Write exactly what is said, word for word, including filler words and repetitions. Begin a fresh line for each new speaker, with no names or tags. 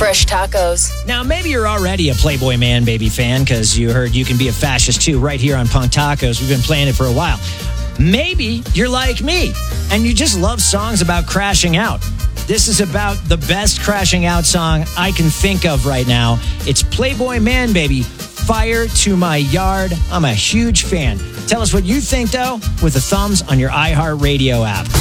Fresh tacos.
Now, maybe you're already a Playboy Man Baby fan because you heard you can be a fascist too right here on Punk Tacos. We've been playing it for a while. Maybe you're like me and you just love songs about crashing out. This is about the best crashing out song I can think of right now. It's Playboy Man Baby, Fire to My Yard. I'm a huge fan. Tell us what you think, though, with the thumbs on your iHeartRadio app.